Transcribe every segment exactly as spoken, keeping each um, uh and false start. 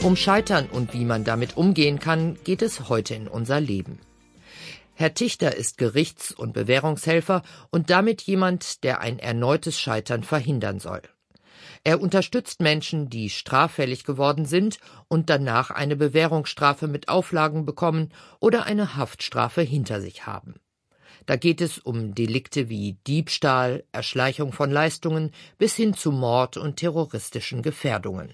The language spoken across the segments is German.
Um Scheitern und wie man damit umgehen kann, geht es heute in unser Leben. Herr Tichter ist Gerichts- und Bewährungshelfer und damit jemand, der ein erneutes Scheitern verhindern soll. Er unterstützt Menschen, die straffällig geworden sind und danach eine Bewährungsstrafe mit Auflagen bekommen oder eine Haftstrafe hinter sich haben. Da geht es um Delikte wie Diebstahl, Erschleichung von Leistungen bis hin zu Mord und terroristischen Gefährdungen.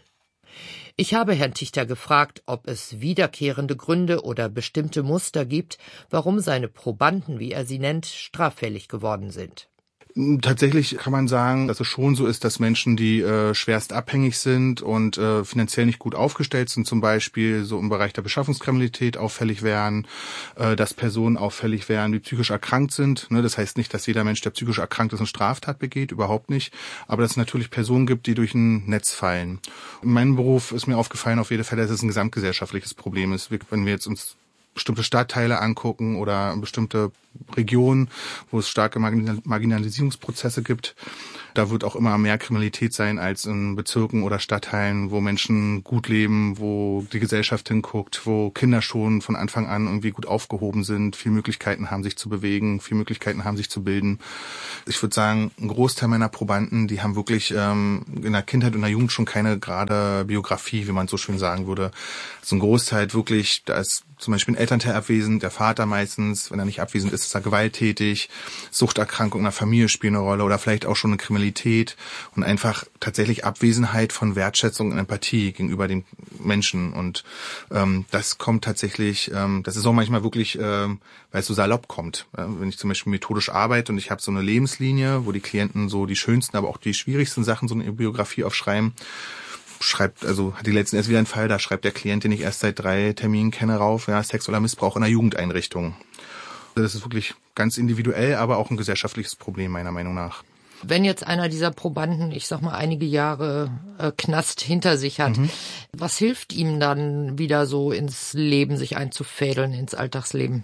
Ich habe Herrn Tichter gefragt, ob es wiederkehrende Gründe oder bestimmte Muster gibt, warum seine Probanden, wie er sie nennt, straffällig geworden sind. Tatsächlich kann man sagen, dass es schon so ist, dass Menschen, die äh, schwerst abhängig sind und äh, finanziell nicht gut aufgestellt sind, zum Beispiel so im Bereich der Beschaffungskriminalität auffällig wären, äh, dass Personen auffällig wären, die psychisch erkrankt sind. Ne? Das heißt nicht, dass jeder Mensch, der psychisch erkrankt ist, eine Straftat begeht, überhaupt nicht. Aber dass es natürlich Personen gibt, die durch ein Netz fallen. In meinem Beruf ist mir aufgefallen auf jeden Fall, dass es ein gesamtgesellschaftliches Problem ist. Wenn wir jetzt uns bestimmte Stadtteile angucken oder bestimmte Regionen, wo es starke Marginalisierungsprozesse gibt. Da wird auch immer mehr Kriminalität sein als in Bezirken oder Stadtteilen, wo Menschen gut leben, wo die Gesellschaft hinguckt, wo Kinder schon von Anfang an irgendwie gut aufgehoben sind, viel Möglichkeiten haben, sich zu bewegen, viel Möglichkeiten haben, sich zu bilden. Ich würde sagen, ein Großteil meiner Probanden, die haben wirklich ähm, in der Kindheit und der Jugend schon keine gerade Biografie, wie man so schön sagen würde. So ein Großteil wirklich, da ist zum Beispiel ein Elternteil abwesend, der Vater meistens, wenn er nicht abwesend ist, ist er gewalttätig, Suchterkrankung in der Familie spielen eine Rolle oder vielleicht auch schon eine Kriminalität und einfach tatsächlich Abwesenheit von Wertschätzung und Empathie gegenüber den Menschen. Und ähm, das kommt tatsächlich, ähm, das ist auch manchmal wirklich, ähm, weil es so salopp kommt. Äh, wenn ich zum Beispiel methodisch arbeite und ich habe so eine Lebenslinie, wo die Klienten so die schönsten, aber auch die schwierigsten Sachen so eine Biografie aufschreiben, schreibt, also hat die letzten erst wieder einen Fall, da schreibt der Klient, den ich erst seit drei Terminen kenne, rauf, ja, sexueller Missbrauch in einer Jugendeinrichtung. Das ist wirklich ganz individuell, aber auch ein gesellschaftliches Problem, meiner Meinung nach. Wenn jetzt einer dieser Probanden, ich sag mal, einige Jahre äh, Knast hinter sich hat, mhm. was hilft ihm dann wieder so ins Leben sich einzufädeln, ins Alltagsleben?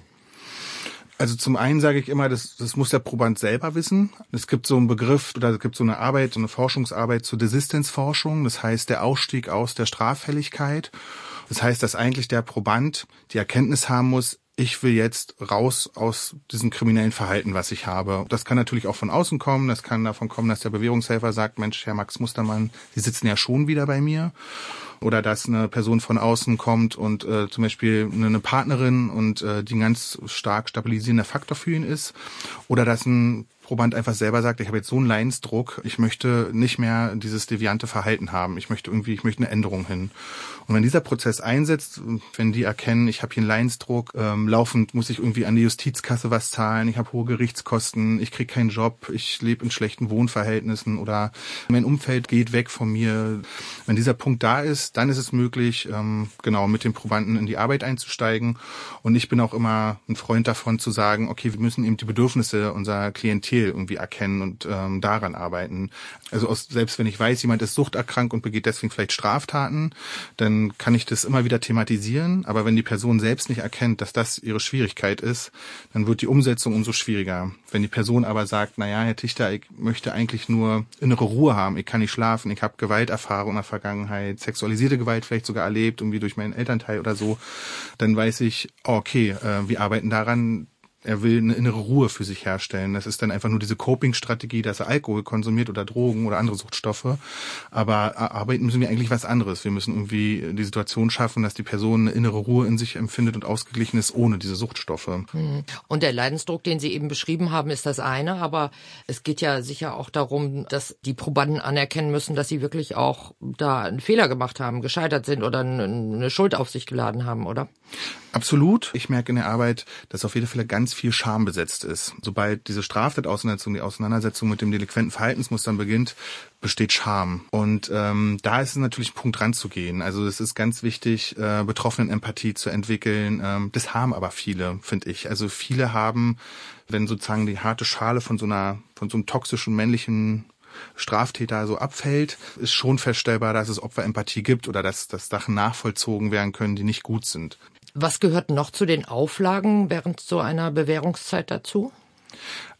Also zum einen sage ich immer, das, das muss der Proband selber wissen. Es gibt so einen Begriff, oder es gibt so eine Arbeit, so eine Forschungsarbeit zur Desistenzforschung. Das heißt, der Ausstieg aus der Straffälligkeit. Das heißt, dass eigentlich der Proband die Erkenntnis haben muss, ich will jetzt raus aus diesem kriminellen Verhalten, was ich habe. Das kann natürlich auch von außen kommen. Das kann davon kommen, dass der Bewährungshelfer sagt, Mensch, Herr Max Mustermann, Sie sitzen ja schon wieder bei mir. Oder dass eine Person von außen kommt und äh, zum Beispiel eine Partnerin und äh, die ein ganz stark stabilisierender Faktor für ihn ist. Oder dass ein Proband einfach selber sagt, ich habe jetzt so einen Leidensdruck, ich möchte nicht mehr dieses deviante Verhalten haben. Ich möchte irgendwie, ich möchte eine Änderung hin. Und wenn dieser Prozess einsetzt, wenn die erkennen, ich habe hier einen Leidensdruck, ähm, laufend muss ich irgendwie an die Justizkasse was zahlen, ich habe hohe Gerichtskosten, ich kriege keinen Job, ich lebe in schlechten Wohnverhältnissen oder mein Umfeld geht weg von mir. Wenn dieser Punkt da ist, dann ist es möglich, ähm, genau mit dem Probanden in die Arbeit einzusteigen. Und ich bin auch immer ein Freund davon zu sagen, okay, wir müssen eben die Bedürfnisse unserer Klientel irgendwie erkennen und ähm, daran arbeiten. Also aus, selbst wenn ich weiß, jemand ist suchterkrankt und begeht deswegen vielleicht Straftaten, dann kann ich das immer wieder thematisieren. Aber wenn die Person selbst nicht erkennt, dass das ihre Schwierigkeit ist, dann wird die Umsetzung umso schwieriger. Wenn die Person aber sagt, naja, Herr Tichter, ich möchte eigentlich nur innere Ruhe haben, ich kann nicht schlafen, ich habe Gewalterfahrung in der Vergangenheit, sexualisierte Gewalt vielleicht sogar erlebt, irgendwie durch meinen Elternteil oder so, dann weiß ich, okay, äh, wir arbeiten daran, er will eine innere Ruhe für sich herstellen. Das ist dann einfach nur diese Coping-Strategie, dass er Alkohol konsumiert oder Drogen oder andere Suchtstoffe. Aber arbeiten müssen wir eigentlich was anderes. Wir müssen irgendwie die Situation schaffen, dass die Person eine innere Ruhe in sich empfindet und ausgeglichen ist ohne diese Suchtstoffe. Und der Leidensdruck, den Sie eben beschrieben haben, ist das eine. Aber es geht ja sicher auch darum, dass die Probanden anerkennen müssen, dass sie wirklich auch da einen Fehler gemacht haben, gescheitert sind oder eine Schuld auf sich geladen haben, oder? Absolut. Ich merke in der Arbeit, dass auf jeden Fall ganz viel Scham besetzt ist. Sobald diese Straftat-Auseinandersetzung, die Auseinandersetzung mit dem delinquenten Verhaltensmustern beginnt, besteht Scham. Und ähm, da ist es natürlich ein Punkt ranzugehen. Also es ist ganz wichtig, äh, Betroffenen Empathie zu entwickeln. Ähm, das haben aber viele, finde ich. Also viele haben, wenn sozusagen die harte Schale von so einer, von so einem toxischen männlichen Straftäter so abfällt, ist schon feststellbar, dass es Opferempathie gibt oder dass, dass Sachen nachvollzogen werden können, die nicht gut sind. Was gehört noch zu den Auflagen während so einer Bewährungszeit dazu?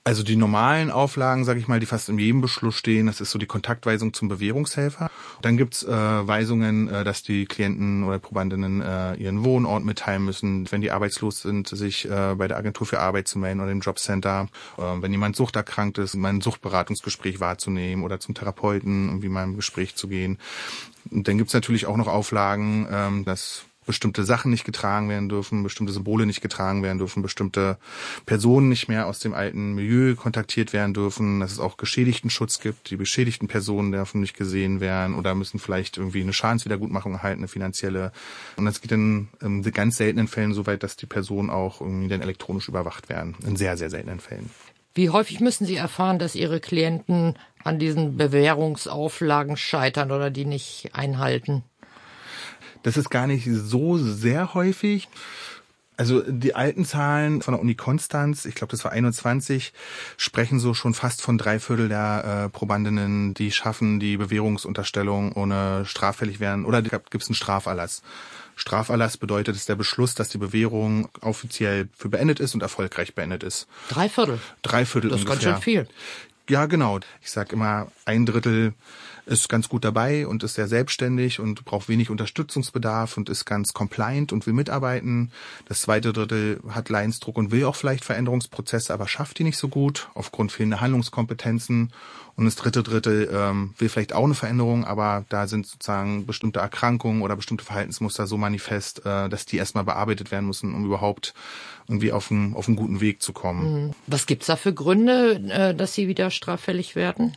Also die normalen Auflagen, sage ich mal, die fast in jedem Beschluss stehen, das ist so die Kontaktweisung zum Bewährungshelfer. Dann gibt's äh, Weisungen, äh, dass die Klienten oder Probandinnen äh, ihren Wohnort mitteilen müssen, wenn die arbeitslos sind, sich äh, bei der Agentur für Arbeit zu melden oder im Jobcenter. Äh, wenn jemand suchterkrankt ist, mal ein Suchtberatungsgespräch wahrzunehmen oder zum Therapeuten, irgendwie mal im Gespräch zu gehen. Und dann gibt's natürlich auch noch Auflagen, ähm, dass bestimmte Sachen nicht getragen werden dürfen, bestimmte Symbole nicht getragen werden dürfen, bestimmte Personen nicht mehr aus dem alten Milieu kontaktiert werden dürfen, dass es auch Geschädigtenschutz gibt. Die beschädigten Personen dürfen nicht gesehen werden oder müssen vielleicht irgendwie eine Schadenswiedergutmachung erhalten, eine finanzielle. Und das geht dann in ganz seltenen Fällen so weit, dass die Personen auch irgendwie dann elektronisch überwacht werden. In sehr, sehr seltenen Fällen. Wie häufig müssen Sie erfahren, dass Ihre Klienten an diesen Bewährungsauflagen scheitern oder die nicht einhalten? Das ist gar nicht so sehr häufig. Also die alten Zahlen von der Uni Konstanz, ich glaube, das war einundzwanzig, sprechen so schon fast von drei Viertel der äh, Probandinnen, die schaffen die Bewährungsunterstellung ohne straffällig werden. Oder gibt es einen Straferlass. Straferlass bedeutet, es ist der Beschluss, dass die Bewährung offiziell für beendet ist und erfolgreich beendet ist. Drei Viertel? Drei Viertel das ungefähr. Das ist ganz schön viel. Ja, genau. Ich sag immer, ein Drittel ist ganz gut dabei und ist sehr selbstständig und braucht wenig Unterstützungsbedarf und ist ganz compliant und will mitarbeiten. Das zweite Drittel hat Leidensdruck und will auch vielleicht Veränderungsprozesse, aber schafft die nicht so gut aufgrund fehlender Handlungskompetenzen. Und das dritte Drittel ähm, will vielleicht auch eine Veränderung, aber da sind sozusagen bestimmte Erkrankungen oder bestimmte Verhaltensmuster so manifest, äh, dass die erstmal bearbeitet werden müssen, um überhaupt irgendwie auf einen, auf einen guten Weg zu kommen. Was gibt's da für Gründe, äh, dass sie wieder straffällig werden?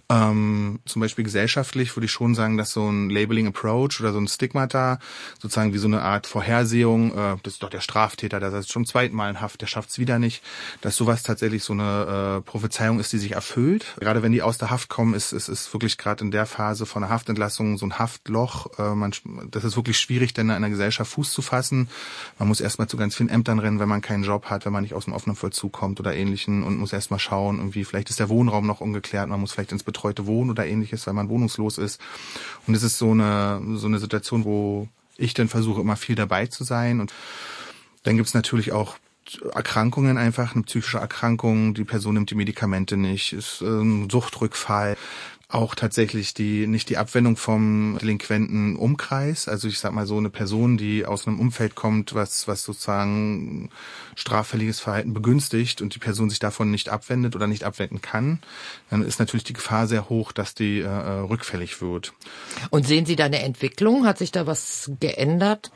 Ähm, zum Beispiel gesellschaftlich würde ich schon sagen, dass so ein Labeling Approach oder so ein Stigmata, sozusagen wie so eine Art Vorhersehung, äh, das ist doch der Straftäter, der ist schon zum zweiten Mal in Haft, der schafft's wieder nicht, dass sowas tatsächlich so eine äh, Prophezeiung ist, die sich erfüllt. Gerade wenn die aus der Haft kommen, ist es ist, ist wirklich gerade in der Phase von der Haftentlassung so ein Haftloch. Äh, man, das ist wirklich schwierig, denn in einer Gesellschaft Fuß zu fassen. Man muss erstmal zu ganz vielen Ämtern rennen, wenn man keinen Job hat, wenn man nicht aus dem offenen Vollzug kommt oder Ähnlichen und muss erstmal schauen, irgendwie vielleicht ist der Wohnraum noch ungeklärt, man muss vielleicht ins betreute Wohnen oder Ähnliches, weil man wohnungslos ist. Und es ist so eine so eine Situation, wo ich dann versuche, immer viel dabei zu sein. Und dann gibt's natürlich auch Erkrankungen einfach, eine psychische Erkrankung, die Person nimmt die Medikamente nicht, ist ein Suchtrückfall. Auch tatsächlich die nicht die Abwendung vom delinquenten Umkreis. Also ich sag mal so eine Person, die aus einem Umfeld kommt, was was sozusagen straffälliges Verhalten begünstigt und die Person sich davon nicht abwendet oder nicht abwenden kann, dann ist natürlich die Gefahr sehr hoch, dass die äh, rückfällig wird. Und sehen Sie da eine Entwicklung? Hat sich da was geändert?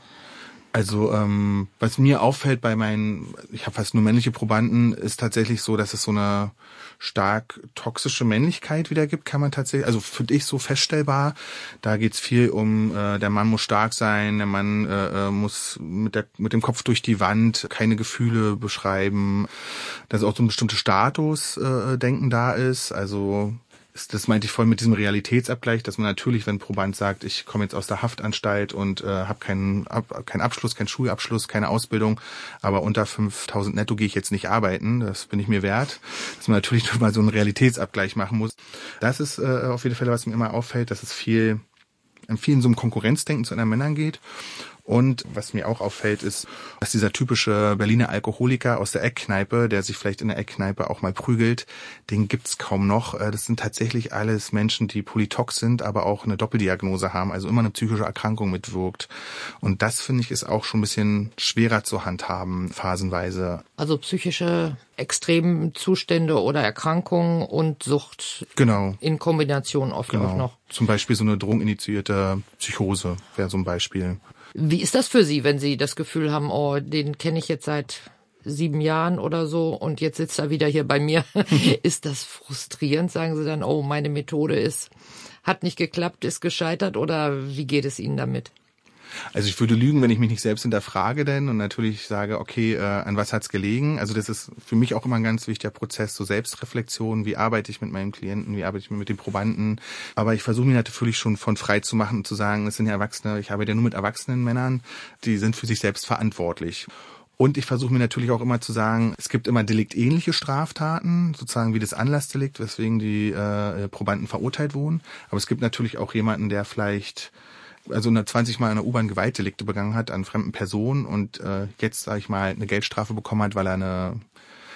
Also ähm, was mir auffällt bei meinen, ich habe fast nur männliche Probanden, ist tatsächlich so, dass es so eine stark toxische Männlichkeit wieder gibt, kann man tatsächlich, also für dich so feststellbar. Da geht's viel um, äh, der Mann muss stark sein, der Mann äh, muss mit der mit dem Kopf durch die Wand, keine Gefühle beschreiben, dass auch so ein bestimmtes Statusdenken äh, da ist, also das meinte ich voll mit diesem Realitätsabgleich, dass man natürlich, wenn ein Proband sagt, ich komme jetzt aus der Haftanstalt und äh, habe keinen Ab- keinen Abschluss, keinen Schulabschluss, keine Ausbildung, aber unter fünftausend netto gehe ich jetzt nicht arbeiten, das bin ich mir wert, dass man natürlich noch mal so einen Realitätsabgleich machen muss. Das ist äh, auf jeden Fall, was mir immer auffällt, dass es viel, in vielen so einem Konkurrenzdenken zu anderen Männern geht. Und was mir auch auffällt, ist, dass dieser typische Berliner Alkoholiker aus der Eckkneipe, der sich vielleicht in der Eckkneipe auch mal prügelt, den gibt's kaum noch. Das sind tatsächlich alles Menschen, die polytox sind, aber auch eine Doppeldiagnose haben, also immer eine psychische Erkrankung mitwirkt. Und das, finde ich, ist auch schon ein bisschen schwerer zu handhaben, phasenweise. Also psychische Extremzustände oder Erkrankungen und Sucht. Genau. In Kombination oft genau. auch noch. Zum Beispiel so eine drogeninitiierte Psychose wäre so ein Beispiel. Wie ist das für Sie, wenn Sie das Gefühl haben, oh, den kenne ich jetzt seit sieben Jahren oder so und jetzt sitzt er wieder hier bei mir? Ist das frustrierend? Sagen Sie dann, oh, meine Methode ist, hat nicht geklappt, ist gescheitert, oder wie geht es Ihnen damit? Also ich würde lügen, wenn ich mich nicht selbst hinterfrage denn und natürlich sage, okay, äh, an was hat's gelegen? Also das ist für mich auch immer ein ganz wichtiger Prozess, so Selbstreflexion, wie arbeite ich mit meinem Klienten, wie arbeite ich mit den Probanden. Aber ich versuche mich natürlich schon von frei zu machen und zu sagen, es sind ja Erwachsene, ich arbeite ja nur mit erwachsenen Männern, die sind für sich selbst verantwortlich. Und ich versuche mir natürlich auch immer zu sagen, es gibt immer deliktähnliche Straftaten, sozusagen wie das Anlassdelikt, weswegen die äh, Probanden verurteilt wurden. Aber es gibt natürlich auch jemanden, der vielleicht also zwanzig Mal in der U-Bahn Gewaltdelikte begangen hat an fremden Personen und äh, jetzt, sage ich mal, eine Geldstrafe bekommen hat, weil er eine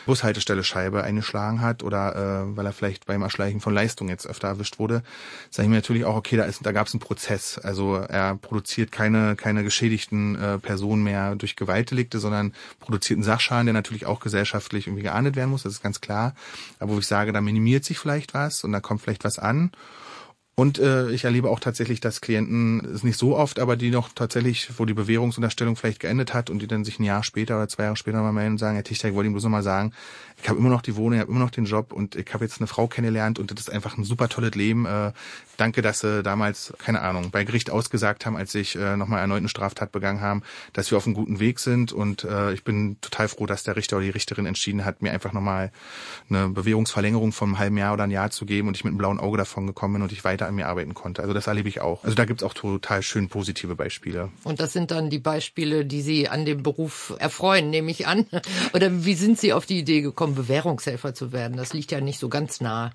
Bushaltestelle Scheibe eingeschlagen hat oder äh, weil er vielleicht beim Erschleichen von Leistung jetzt öfter erwischt wurde, sage ich mir natürlich auch, okay, da ist, da gab es einen Prozess. Also er produziert keine keine geschädigten äh, Personen mehr durch Gewaltdelikte, sondern produziert einen Sachschaden, der natürlich auch gesellschaftlich irgendwie geahndet werden muss, das ist ganz klar. Aber wo ich sage, da minimiert sich vielleicht was und da kommt vielleicht was an. Und äh, ich erlebe auch tatsächlich, dass Klienten, ist nicht so oft, aber die noch tatsächlich, wo die Bewährungsunterstellung vielleicht geendet hat und die dann sich ein Jahr später oder zwei Jahre später mal melden und sagen, Herr Tichter, ich wollte Ihnen bloß noch mal sagen, ich habe immer noch die Wohnung, ich habe immer noch den Job und ich habe jetzt eine Frau kennengelernt und das ist einfach ein super tolles Leben. Äh, danke, dass Sie damals, keine Ahnung, bei Gericht ausgesagt haben, als ich äh, nochmal erneut eine Straftat begangen haben, dass wir auf einem guten Weg sind und äh, ich bin total froh, dass der Richter oder die Richterin entschieden hat, mir einfach nochmal eine Bewährungsverlängerung von einem halben Jahr oder ein Jahr zu geben und ich mit einem blauen Auge davon gekommen bin und ich weiter an mir arbeiten konnte. Also das erlebe ich auch. Also da gibt's auch total schön positive Beispiele. Und das sind dann die Beispiele, die Sie an dem Beruf erfreuen, nehme ich an. Oder wie sind Sie auf die Idee gekommen, Bewährungshelfer zu werden? Das liegt ja nicht so ganz nah.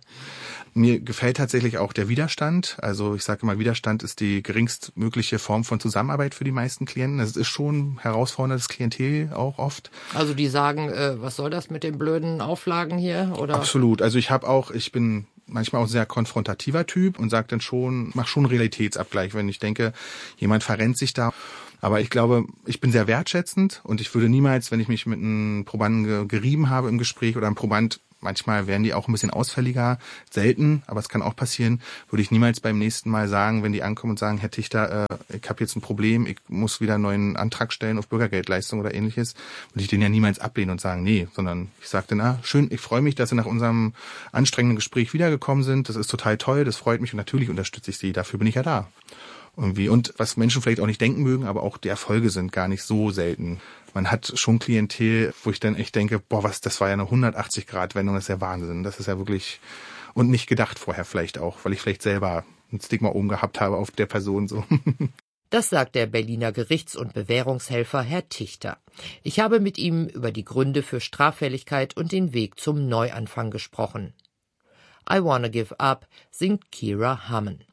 Mir gefällt tatsächlich auch der Widerstand. Also ich sage immer, Widerstand ist die geringstmögliche Form von Zusammenarbeit für die meisten Klienten. Es ist schon herausforderndes Klientel auch oft. Also die sagen, äh, was soll das mit den blöden Auflagen hier? Oder? Absolut. Also ich habe auch, ich bin manchmal auch ein sehr konfrontativer Typ und sage dann schon, mach schon einen Realitätsabgleich, wenn ich denke, jemand verrennt sich da. Aber ich glaube, ich bin sehr wertschätzend und ich würde niemals, wenn ich mich mit einem Probanden gerieben habe im Gespräch oder einem Proband, manchmal werden die auch ein bisschen ausfälliger, selten, aber es kann auch passieren, würde ich niemals beim nächsten Mal sagen, wenn die ankommen und sagen, Herr Tichter, äh, ich habe jetzt ein Problem, ich muss wieder einen neuen Antrag stellen auf Bürgergeldleistung oder ähnliches, würde ich den ja niemals ablehnen und sagen, nee, sondern ich sagte, na, schön, ich freue mich, dass Sie nach unserem anstrengenden Gespräch wiedergekommen sind, das ist total toll, das freut mich und natürlich unterstütze ich Sie, dafür bin ich ja da. Irgendwie. Und was Menschen vielleicht auch nicht denken mögen, aber auch die Erfolge sind gar nicht so selten. Man hat schon Klientel, wo ich dann echt denke, boah, was, das war ja eine hundertachtzig Grad Wendung, das ist ja Wahnsinn. Das ist ja wirklich, und nicht gedacht vorher vielleicht auch, weil ich vielleicht selber ein Stigma oben gehabt habe auf der Person so. Das sagt der Berliner Gerichts- und Bewährungshelfer Herr Tichter. Ich habe mit ihm über die Gründe für Straffälligkeit und den Weg zum Neuanfang gesprochen. I Wanna Give Up singt Kira Hammond.